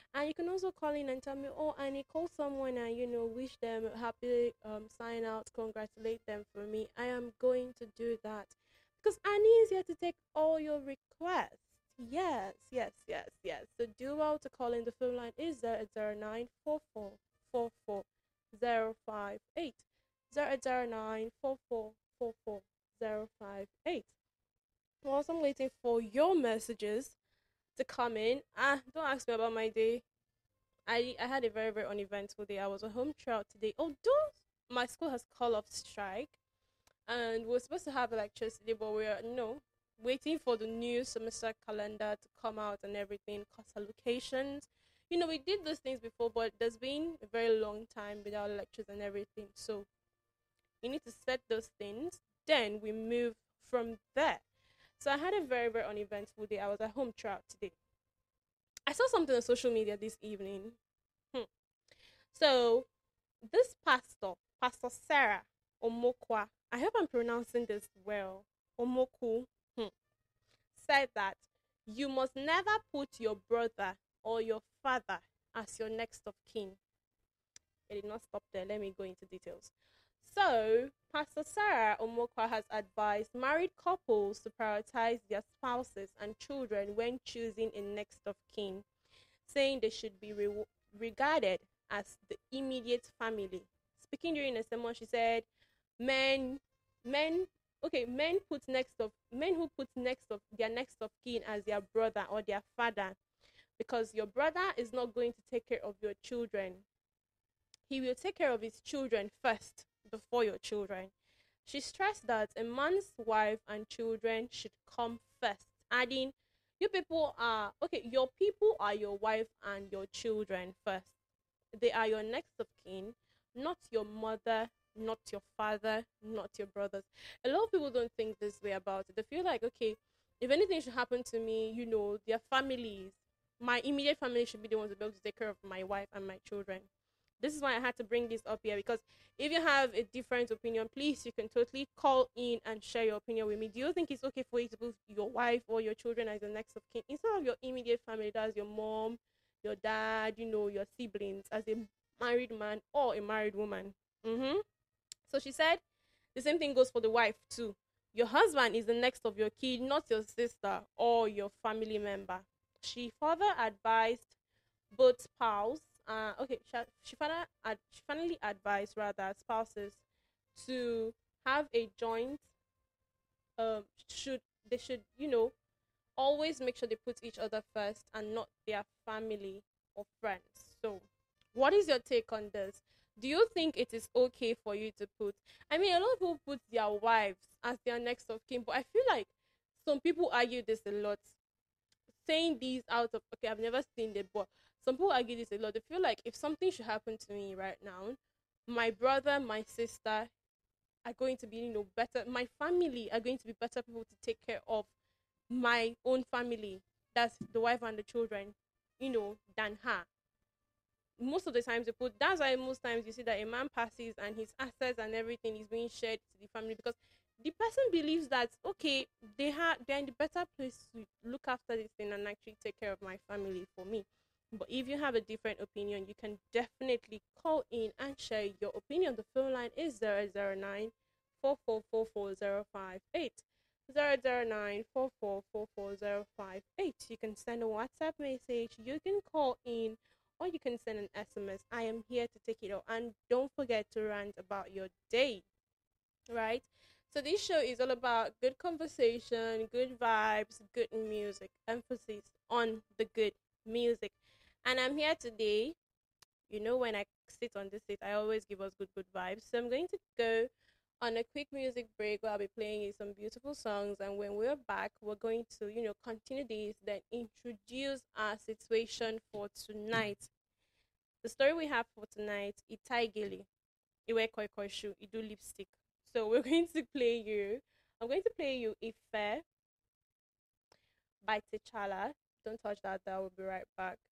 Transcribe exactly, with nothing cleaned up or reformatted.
And you can also call in and tell me, oh, Annie, call someone and, you know, wish them a happy um, sign out, congratulate them for me. I am going to do that. Because Annie is here to take all your requests. Yes, yes, yes, yes. So do well to call in. The phone line is zero zero nine four four four four zero five eight. zero zero nine four four four four zero five eight. Whilst I'm waiting for your messages to come in, ah, don't ask me about my day. I I had a very very uneventful day. I was at home throughout today. Although my school has called off strike, and we are supposed to have electricity, but we are no waiting for the new semester calendar to come out and everything, cost allocations. You know, we did those things before, but there's been a very long time without lectures and everything. So you need to set those things. Then we move from there. So I had a very very uneventful day. I was at home throughout today. I saw something on social media this evening. Hmm. So this pastor, Pastor Sarah Omokwa, I hope I'm pronouncing this well, Omoku, hmm, said that you must never put your brother or your father as your next of kin. It did not stop there. Let me go into details. So, Pastor Sarah Omokwa has advised married couples to prioritize their spouses and children when choosing a next of kin, saying they should be re- regarded as the immediate family. Speaking during a sermon, she said, "Men, men, okay, men put next of men who put next of their next of kin as their brother or their father, because your brother is not going to take care of your children. He will take care of his children first before your children." She stressed that a man's wife and children should come first, adding, "You people are okay, your people are your wife and your children first. They are your next of kin, not your mother, not your father, not your brothers." A lot of people don't think this way about it. They feel like, okay, if anything should happen to me, you know, their families, my immediate family should be the ones to be able to take care of my wife and my children. This is why I had to bring this up here, because if you have a different opinion, please, you can totally call in and share your opinion with me. Do you think it's okay for you to put your wife or your children as the next of kin instead of your immediate family? That's your mom, your dad, you know, your siblings, as a married man or a married woman. Mm-hmm. So she said the same thing goes for the wife too. Your husband is the next of your kid, not your sister or your family member. She further advised both spouse, uh, okay, she, she, finally, ad, she finally advised rather spouses to have a joint, um, should they should, you know, always make sure they put each other first and not their family or friends. So, what is your take on this? Do you think it is okay for you to put? I mean, a lot of people put their wives as their next of kin, but I feel like some people argue this a lot. Saying these out of okay, I've never seen it, but some people argue this a lot. They feel like if something should happen to me right now, my brother, my sister are going to be, you know, better. My family are going to be better people to take care of my own family, that's the wife and the children, you know, than her. Most of the times they put that's why most times you see that a man passes and his assets and everything is being shared to the family, because the person believes that okay, they have they're in the better place to look after this thing and actually take care of my family for me. But if you have a different opinion, you can definitely call in and share your opinion. The phone line is zero zero nine four four four four zero five eight zero zero nine four four four four zero five eight. You can send a WhatsApp message, you can call in, or you can send an S M S. I am here to take it all. And don't forget to rant about your day, right? So this show is all about good conversation, good vibes, good music, emphasis on the good music. And I'm here today. You know, when I sit on this seat, I always give us good, good vibes. So I'm going to go on a quick music break where I'll be playing you some beautiful songs. And when we're back, we're going to, you know, continue this, then introduce our situation for tonight. The story we have for tonight, Itaigili, Iwe Koi Koi Shu, Idu Lipstick. So we're going to play you, I'm going to play you Ife by T'Challa. Don't touch that, that will be right back.